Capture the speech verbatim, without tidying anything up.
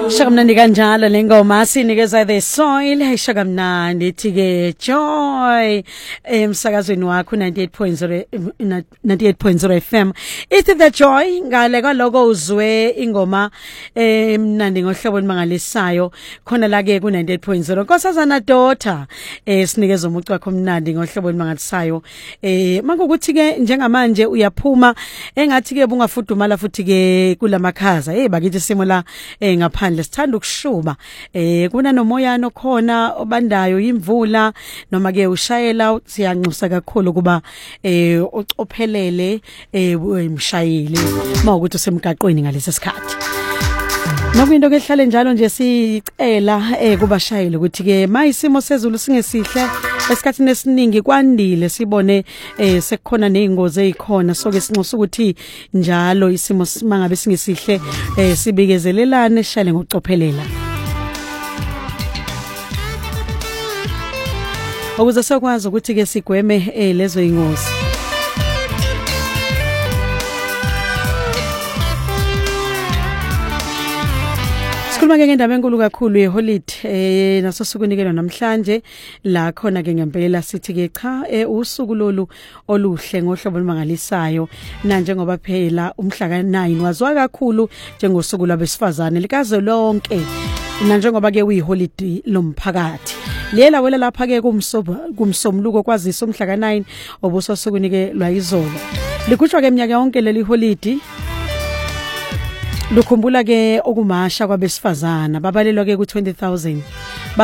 Shakamnandi kanjalo lengoma sinikeza The Soil shakamnandi thike Joy emsakazweni wakho ninety-eight point zero ninety-eight point zero F M ithi The Joy ngale kwaloko uzwe ingoma emnandi ngohlobo limangalisayo khona la ke ku ninety-eight point zero Nkosazana daughter eh sinikeza umucu wakho omnandi ngohlobo limangalisayo eh mangokuthi ke njengamanje uyaphuma engathi ke bungafudumala futhi ke kulamakhaza hey bakithi simo la eh ngaphandle sithanda ukushuma eh kuna nomoyano khona obandayo imvula noma ke ushayela siyanxusa kakhulu kuba eh ucophelele eh umshayeli mawukuthi usemgaqweni ngalesi sikhathi nokwinto ke hlale njalo nje sicela eh kubashayeli ukuthi ke mayisimo sezulu singesihle esikhathini esiningi kwandile sibone eh sekukhona nezingozi ezikhona soke sinxusa ukuthi njalo isimo simangabe singesihle eh sibikezelelane shale ngocophelela ukuze sokwazi ukuthi ke sigweme eh lezo ingozi Sikhuluma ke ngendaba enkulu kakhulu yeholiday eh naso sukunikelwa namhlanje la khona ke ngempela sithi ke cha eh usuku lolu oluhle ngohlobo olumangalisayo na njengoba phela umhla ka nine wazwa kakhulu njengosuku lwabesifazane likaze lonke na njengoba ke uyiholiday lomphakathi lela wela lapha ke kumsobo kumsomluko kwazisa umhla ka nine obusosukunike lwayizolo likushwa ke eminyaka yonke leli holiday Lukhumbula ke okumasha kwabesifazana babalelwa ke ku twenty thousand